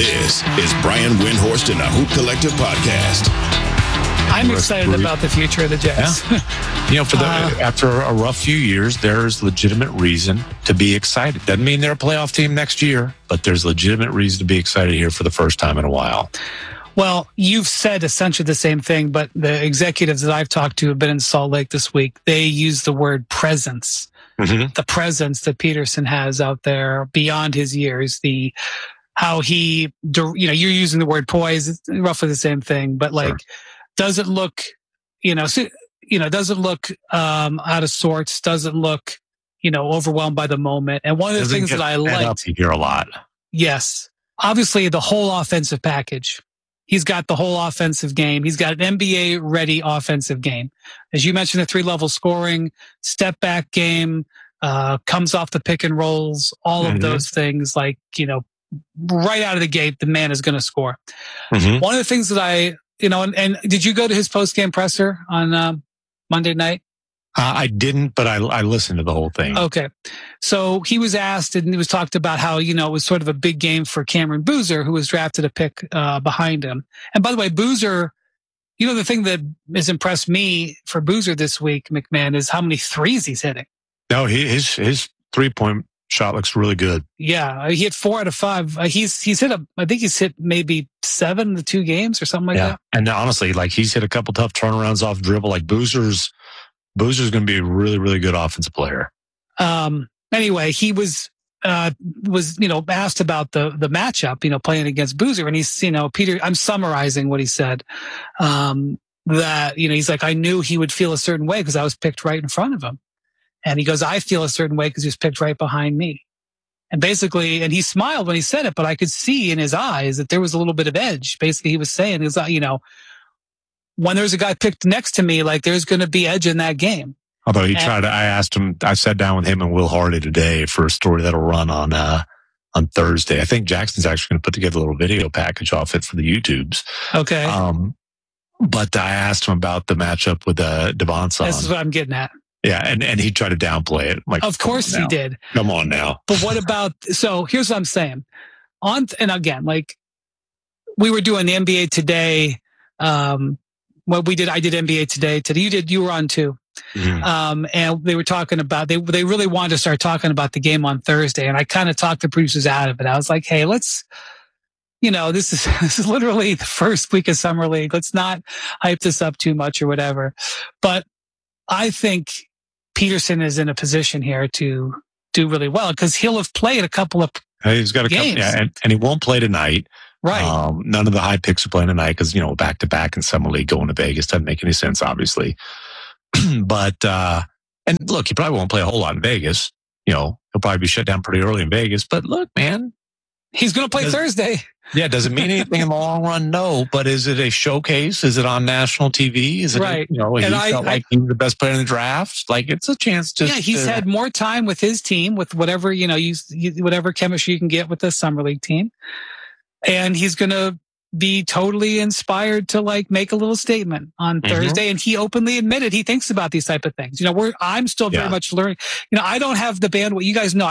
This is Brian Windhorst and the Hoop Collective podcast. I'm excited about the future of the Jets. Yeah. After a rough few years, there's legitimate reason to be excited. Doesn't mean they're a playoff team next year, but there's legitimate reason to be excited here for the first time in a while. Well, you've said essentially the same thing, but the executives that I've talked to have been in Salt Lake this week. They use the word presence. Mm-hmm. The presence that Peterson has out there beyond his years, how he, you're using the word poise, it's roughly the same thing, but like, sure. Doesn't look, doesn't look out of sorts, doesn't look, overwhelmed by the moment. And one of the things that I liked, you hear a lot. Yes, obviously the whole offensive package. He's got the whole offensive game. He's got an NBA-ready offensive game. As you mentioned, the 3-level scoring, step-back game, comes off the pick and rolls, all of those things. Like, right out of the gate, the man is going to score. Mm-hmm. One of the things that and did you go to his post-game presser on Monday night? I didn't, but I listened to the whole thing. Okay. So he was asked, and it was talked about how, it was sort of a big game for Cameron Boozer, who was drafted a pick behind him. And by the way, Boozer, the thing that has impressed me for Boozer this week, McMahon, is how many threes he's hitting. No, his three-point shot looks really good. Yeah, he hit 4 out of 5. He's hit I think he's hit maybe 7 in the 2 games or something like that. And honestly, like he's hit a couple tough turnarounds off dribble. Like Boozer's going to be a really, really good offensive player. Anyway, he was asked about the matchup, playing against Boozer, and he's, Peter, I'm summarizing what he said. That, he's like, I knew he would feel a certain way because I was picked right in front of him. And he goes, I feel a certain way because he was picked right behind me. And basically, and he smiled when he said it, but I could see in his eyes that there was a little bit of edge. Basically, he was saying, when there's a guy picked next to me, like there's going to be edge in that game. Although I sat down with him and Will Hardy today for a story that'll run on Thursday. I think Jackson's actually going to put together a little video package off it for the YouTubes. Okay. But I asked him about the matchup with Devonson. This is what I'm getting at. Yeah, and he tried to downplay it. Like, of course he did. Come on now. But what about, so here's what I'm saying. And again, like we were doing the NBA Today. I did NBA Today. You were on too. Mm-hmm. And they were talking about, they really wanted to start talking about the game on Thursday. And I kind of talked the producers out of it. I was like, hey, let's, this is literally the first week of Summer League. Let's not hype this up too much or whatever. But I think Peterson is in a position here to do really well because he'll have played a couple of He's got a games. Couple, and he won't play tonight. Right. None of the high picks are playing tonight because, back-to-back in Summer League going to Vegas doesn't make any sense, obviously. But, and look, he probably won't play a whole lot in Vegas. He'll probably be shut down pretty early in Vegas. But look, man. He's going to play Thursday. Yeah, does it mean anything in the long run? No. But is it a showcase? Is it on national TV? Is it, right. He felt like he was the best player in the draft? Like, it's a chance to... Yeah, he's had more time with his team, with whatever, whatever chemistry you can get with the Summer League team. And he's going to be totally inspired to make a little statement on Thursday. And he openly admitted he thinks about these type of things. I'm still very much learning. I don't have the bandwidth. You guys know